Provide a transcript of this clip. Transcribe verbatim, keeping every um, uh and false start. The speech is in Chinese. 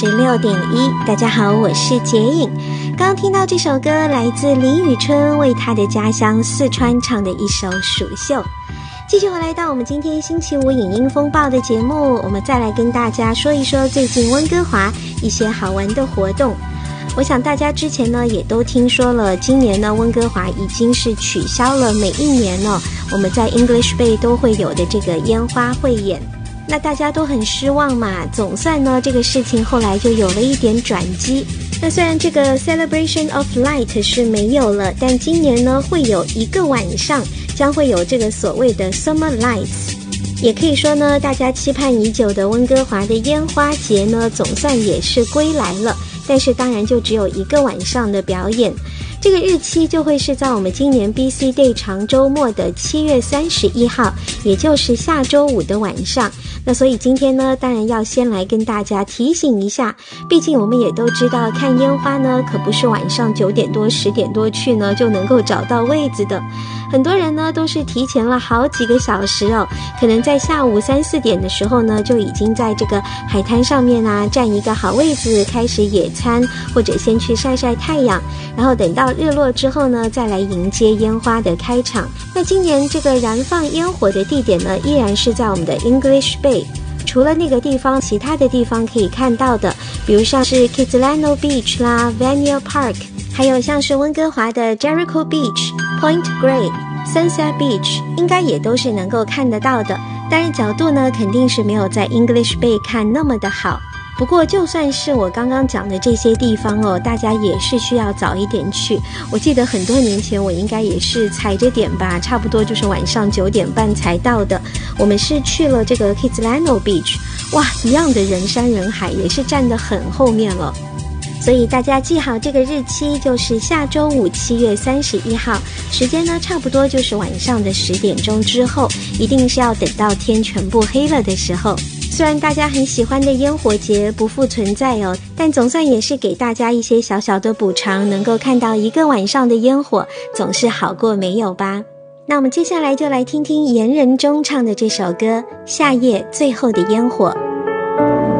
十六点一，大家好，我是洁颖。刚刚听到这首歌来自李宇春为她的家乡四川唱的一首《蜀绣》。继续回来到我们今天星期五影音风暴的节目，我们再来跟大家说一说最近温哥华一些好玩的活动。我想大家之前呢也都听说了，今年呢温哥华已经是取消了每一年呢我们在 English Bay 都会有的这个烟花汇演。那大家都很失望嘛，总算呢这个事情后来就有了一点转机。那虽然这个 Celebration of Light 是没有了，但今年呢会有一个晚上将会有这个所谓的 Summer Lights， 也可以说呢大家期盼已久的温哥华的烟花节呢总算也是归来了，但是当然就只有一个晚上的表演。这个日期就会是在我们今年 B C Day 长周末的七月三十一号，也就是下周五的晚上。那所以今天呢当然要先来跟大家提醒一下，毕竟我们也都知道看烟花呢可不是晚上九点多十点多去呢就能够找到位子的，很多人呢都是提前了好几个小时哦，可能在下午三四点的时候呢就已经在这个海滩上面啊占一个好位子开始野餐，或者先去晒晒太阳，然后等到日落之后呢再来迎接烟花的开场。那今年这个燃放烟火的地点呢依然是在我们的 English Bay， 除了那个地方其他的地方可以看到的，比如像是 Kitsilano Beach 啦 Vanier Park， 还有像是温哥华的 Jericho Beach Point Grey Sunset Beach 应该也都是能够看得到的，当然角度呢肯定是没有在 English Bay 看那么的好。不过就算是我刚刚讲的这些地方哦，大家也是需要早一点去。我记得很多年前我应该也是踩着点吧，差不多就是晚上九点半才到的。我们是去了这个 Kitsilano Beach， 哇，一样的人山人海，也是站得很后面了。所以大家记好这个日期，就是下周五七月三十一号，时间呢差不多就是晚上的十点钟之后，一定是要等到天全部黑了的时候。虽然大家很喜欢的烟火节不复存在哦，但总算也是给大家一些小小的补偿，能够看到一个晚上的烟火，总是好过没有吧。那我们接下来就来听听严仁中唱的这首歌《夏夜最后的烟火》。